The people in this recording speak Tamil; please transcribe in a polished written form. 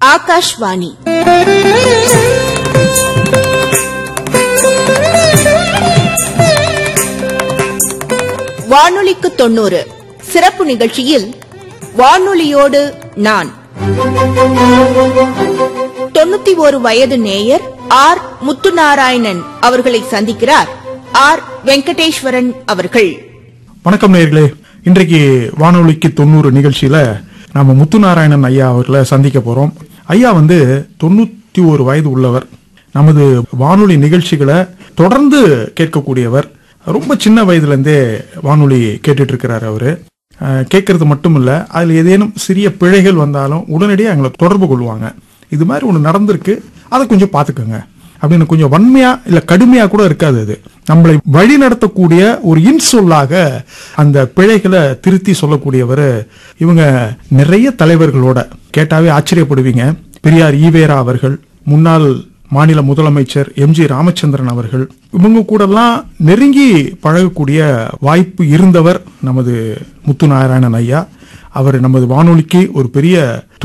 ஆகாஷ்வாணி. வானொலிக்கு 90 சிறப்பு நிகழ்ச்சியில் வானொலியோடு நான் 91 வயது நேயர் ஆர் முத்துநாராயணன் அவர்களை சந்திக்கிறார் ஆர் வெங்கடேஸ்வரன் அவர்கள். வணக்கம் நேயர்களே. இன்றைக்கு வானொலிக்கு 90 நிகழ்ச்சியில நாம முத்துநாராயணன் ஐயா அவர்களை சந்திக்க போறோம். ஐயா 91 வயது உள்ளவர். நமது வானொலி நிகழ்ச்சிகளை தொடர்ந்து கேட்கக்கூடியவர். ரொம்ப சின்ன வயதுல இருந்தே வானொலி கேட்டுட்டு இருக்கிறார். அவரு கேட்கறது மட்டும் இல்ல, அதுல ஏதேனும் சிறிய பிழைகள் வந்தாலும் உடனடியாக எங்களை தொடர்பு கொள்வாங்க. இது மாதிரி ஒண்ணு நடந்திருக்கு, அதை கொஞ்சம் பாத்துக்கோங்க அப்படின்னு கொஞ்சம் வன்மையா இல்ல கடுமையா கூட இருக்காது. அது நம்மளை வழி நடத்தக்கூடிய ஒரு இன்சொல்லாக அந்த பிழைகளை திருத்தி சொல்லக்கூடியவர். இவங்க நிறைய தலைவர்களோட கேட்டாவே ஆச்சரியப்படுவீங்க. பெரியார் ஈவேரா அவர்கள், முன்னாள் மாநில முதலமைச்சர் எம்ஜி ராமச்சந்திரன் அவர்கள், இவங்க கூட எல்லாம் நெருங்கி பழகக்கூடிய வாய்ப்பு இருந்தவர் நமது முத்துநாராயணன் ஐயா. அவர் நமது வானொலிக்கு ஒரு பெரிய